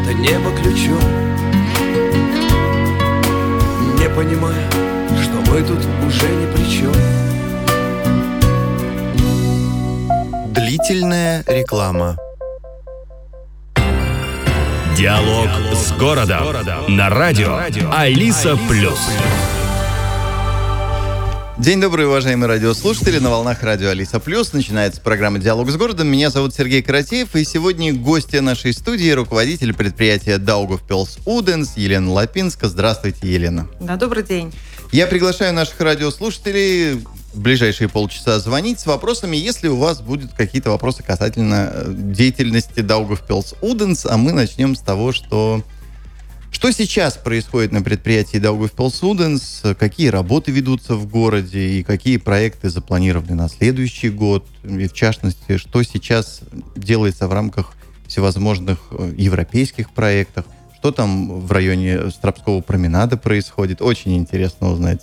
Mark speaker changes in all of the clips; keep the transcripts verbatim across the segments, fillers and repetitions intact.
Speaker 1: это небо ключом, не понимая, что мы тут уже ни при чем.
Speaker 2: Длительная реклама.
Speaker 3: Диалог с городом на радио Алиса Плюс.
Speaker 2: День добрый, уважаемые радиослушатели. На волнах радио Алиса Плюс начинается программа «Диалог с городом». Меня зовут Сергей Каратеев, и сегодня гостья нашей студии, руководитель предприятия Daugavpils Ūdens Елена Лапинска. Здравствуйте, Елена.
Speaker 4: Да, добрый день.
Speaker 2: Я приглашаю наших радиослушателей в ближайшие полчаса звонить с вопросами, если у вас будут какие-то вопросы касательно деятельности Daugavpils Ūdens. А мы начнем с того, что... Что сейчас происходит на предприятии Daugavpils Ūdens, какие работы ведутся в городе и какие проекты запланированы на следующий год, и в частности, что сейчас делается в рамках всевозможных европейских проектов, что там в районе Стропского променада происходит. Очень интересно узнать.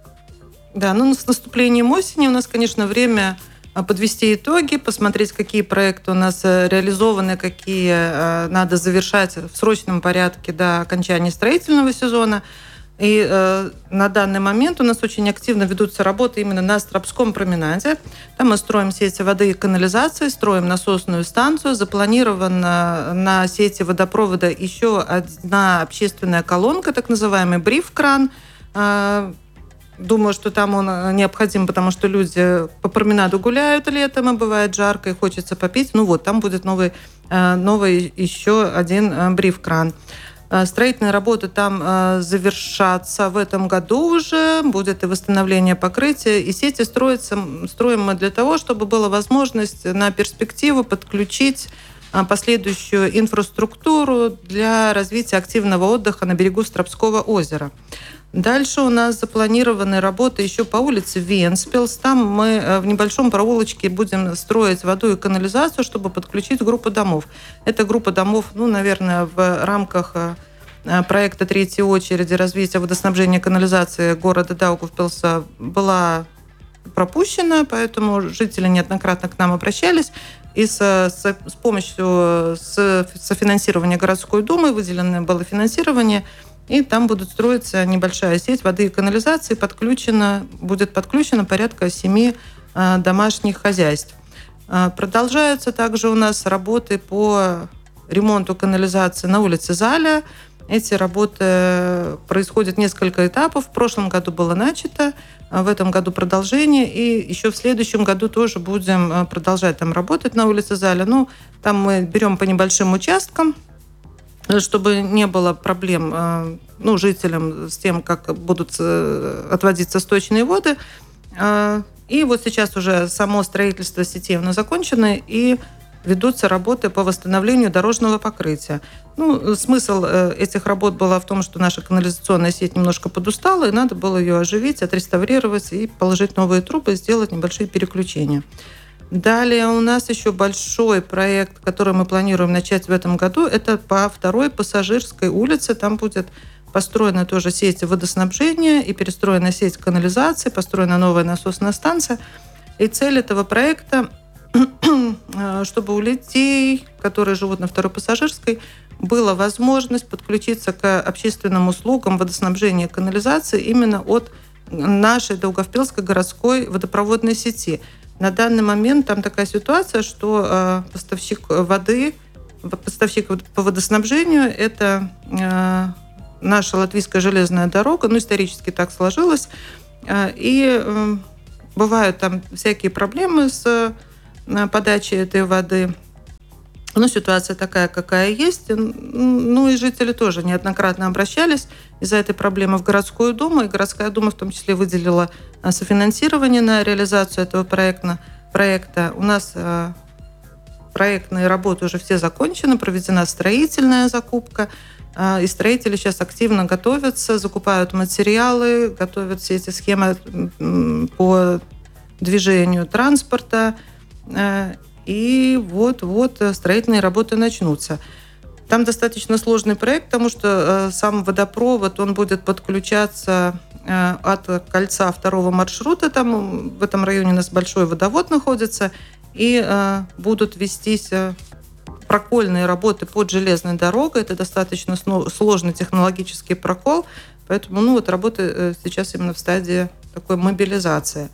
Speaker 2: Да,
Speaker 4: ну с наступлением осени у нас, конечно, время подвести итоги, посмотреть, какие проекты у нас реализованы, какие надо завершать в срочном порядке до окончания строительного сезона. И э, на данный момент у нас очень активно ведутся работы именно на Стропском променаде. Там мы строим сети воды и канализации, строим насосную станцию. Запланирована на сети водопровода еще одна общественная колонка, так называемый бриф-кран. Думаю, что там он необходим, потому что люди по променаду гуляют летом, и бывает жарко, и хочется попить. Ну вот, там будет новый, новый еще один бриф-кран. Строительные работы там завершатся в этом году уже. Будет и восстановление покрытия. И сети строятся, строим мы для того, чтобы была возможность на перспективу подключить последующую инфраструктуру для развития активного отдыха на берегу Стропского озера. Дальше у нас запланированы работы еще по улице Венспилс. Там мы в небольшом проулочке будем строить воду и канализацию, чтобы подключить группу домов. Эта группа домов, ну, наверное, в рамках проекта третьей очереди развития водоснабжения и канализации города Даугавпилса была пропущена, поэтому жители неоднократно к нам обращались. И с, с, с помощью с, софинансирования городской думы выделено было финансирование, и там будут строиться небольшая сеть воды и канализации, подключена, будет подключено порядка семи э, домашних хозяйств. Э, продолжаются также у нас работы по ремонту канализации на улице Заля. Эти работы происходят несколько этапов. В прошлом году было начато, в этом году продолжение, и еще в следующем году тоже будем продолжать там работать на улице Заля. Ну, там мы берем по небольшим участкам, чтобы не было проблем, ну, жителям с тем, как будут отводиться сточные воды. И вот сейчас уже само строительство сетей оно закончено, и ведутся работы по восстановлению дорожного покрытия. Ну, смысл этих работ был в том, что наша канализационная сеть немножко подустала, и надо было ее оживить, отреставрировать и положить новые трубы, сделать небольшие переключения. Далее у нас еще большой проект, который мы планируем начать в этом году. Это по второй Пассажирской улице. Там будет построена тоже сеть водоснабжения и перестроена сеть канализации, построена новая насосная станция. И цель этого проекта, чтобы у людей, которые живут на второй Пассажирской, была возможность подключиться к общественным услугам водоснабжения и канализации именно от нашей Даугавпилской городской водопроводной сети. На данный момент там такая ситуация, что э, поставщик воды, поставщик по водоснабжению – это э, наша Латвийская железная дорога, ну, исторически так сложилось, э, и э, бывают там всякие проблемы с э, подачей этой воды. Ну, ситуация такая, какая есть. Ну, и жители тоже неоднократно обращались из-за этой проблемы в городскую думу, и городская дума в том числе выделила софинансирование на реализацию этого проекта. проекта. У нас проектные работы уже все закончены, проведена строительная закупка, и строители сейчас активно готовятся, закупают материалы, готовят все эти схемы по движению транспорта, и вот-вот строительные работы начнутся. Там достаточно сложный проект, потому что сам водопровод, он будет подключаться от кольца второго маршрута. Там в этом районе у нас большой водовод находится, и будут вестись прокольные работы под железной дорогой. Это достаточно сложный технологический прокол, поэтому ну, вот работы сейчас именно в стадии такой мобилизации.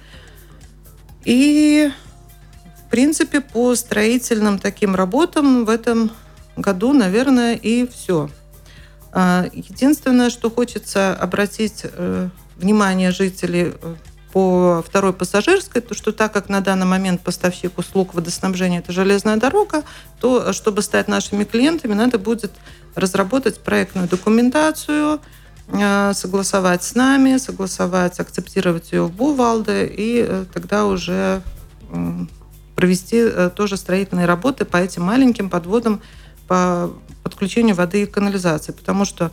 Speaker 4: И, в принципе, по строительным таким работам в этом году, наверное, и все. Единственное, что хочется обратить внимание жителей по второй пассажирской, то что так как на данный момент поставщик услуг водоснабжения – это железная дорога, то, чтобы стать нашими клиентами, надо будет разработать проектную документацию, согласовать с нами, согласовать, акцептировать ее в Бувалде, и тогда уже провести тоже строительные работы по этим маленьким подводам по подключению воды и канализации. Потому что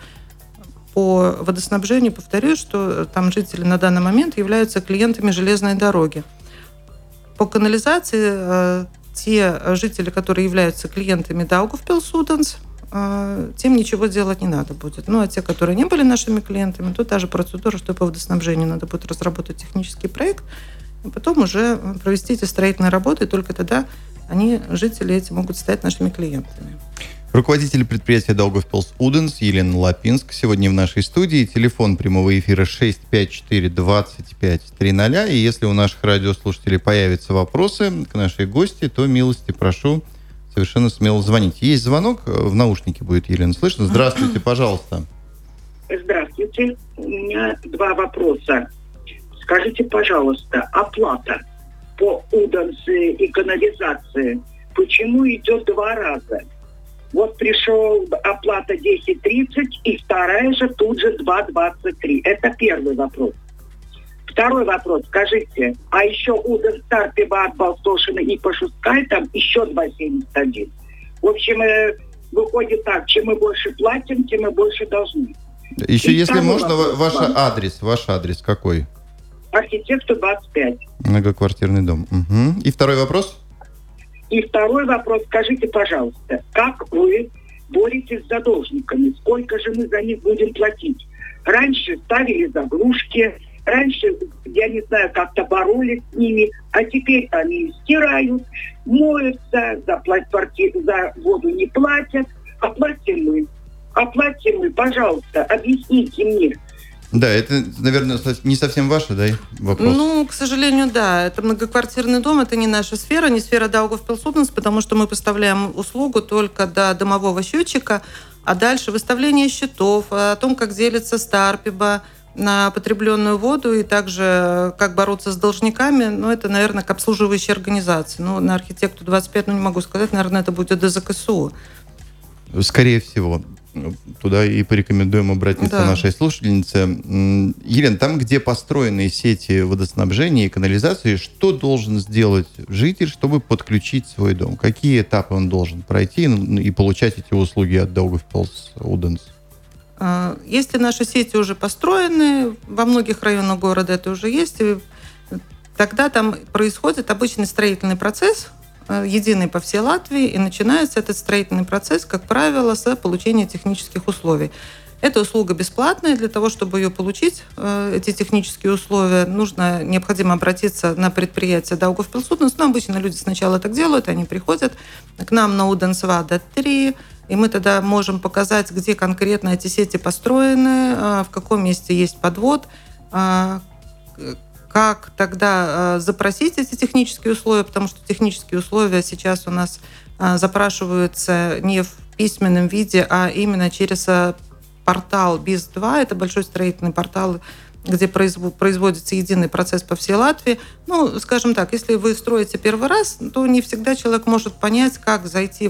Speaker 4: по водоснабжению, повторюсь, что там жители на данный момент являются клиентами железной дороги. По канализации те жители, которые являются клиентами Daugavpils-Ūdens, тем ничего делать не надо будет. Ну, а те, которые не были нашими клиентами, то та же процедура, что и по водоснабжению. Надо будет разработать технический проект, и потом уже провести эти строительные работы, и только тогда они, жители эти, могут стать нашими клиентами.
Speaker 2: Руководитель предприятия Daugavpils-Ūdens Елена Лапинск сегодня в нашей студии. Телефон прямого эфира шесть пять четыре двадцать пять тридцать. И если у наших радиослушателей появятся вопросы к нашей гости, то милости прошу совершенно смело звонить. Есть звонок, в наушнике будет, Елена, слышно? Здравствуйте, пожалуйста.
Speaker 5: Здравствуйте. У меня два вопроса. Скажите, пожалуйста, оплата по Ūdens и канализации почему идет два раза? Вот пришел оплата десять тридцать, и вторая же тут же два двадцать три. Это первый вопрос. Второй вопрос. Скажите, а еще Ūdens Starpība Atbalstošana и Пашускай там еще два семьдесят один. В общем, выходит так, чем мы больше платим, тем мы больше должны.
Speaker 2: Еще, и если можно,
Speaker 5: вопрос,
Speaker 2: ваш
Speaker 5: вам.
Speaker 2: адрес. Ваш адрес какой?
Speaker 5: Архитектор двадцать пять.
Speaker 2: Многоквартирный дом. Угу. И второй вопрос?
Speaker 5: И второй вопрос. Скажите, пожалуйста, как вы боретесь с задолжниками? Сколько же мы за них будем платить? Раньше ставили заглушки, раньше, я не знаю, как-то боролись с ними, а теперь они стирают, моются, за, квартиру, за воду не платят, а платим мы. А платим мы, пожалуйста, объясните мне.
Speaker 2: Да, это, наверное, не совсем ваше, да, вопрос?
Speaker 4: Ну, к сожалению, да. Это многоквартирный дом, это не наша сфера, не сфера Daugavpils-Ūdens, потому что мы поставляем услугу только до домового счетчика, а дальше выставление счетов, о том, как делится Starpība на потребленную воду и также как бороться с должниками, ну, это, наверное, к обслуживающей организации. Ну, на архитекту двадцать пять, ну, не могу сказать, наверное, это будет ДЗКСУ.
Speaker 2: Скорее всего. Туда и порекомендуем обратиться, да, нашей слушательнице. Елена, там, где построены сети водоснабжения и канализации, что должен сделать житель, чтобы подключить свой дом? Какие этапы он должен пройти и получать эти услуги от Daugavpils-Ūdens?
Speaker 4: Если наши сети уже построены, во многих районах города это уже есть, тогда там происходит обычный строительный процесс, единый по всей Латвии, и начинается этот строительный процесс, как правило, с получения технических условий. Эта услуга бесплатная. Для того, чтобы ее получить, эти технические условия, нужно, необходимо обратиться на предприятие Daugavpils-Ūdens. Но обычно люди сначала так делают, они приходят к нам на Ūdensvada три, и мы тогда можем показать, где конкретно эти сети построены, в каком месте есть подвод, как тогда запросить эти технические условия, потому что технические условия сейчас у нас запрашиваются не в письменном виде, а именно через портал би ай эс два. Это большой строительный портал, где производится единый процесс по всей Латвии. Ну, скажем так, если вы строите первый раз, то не всегда человек может понять, как зайти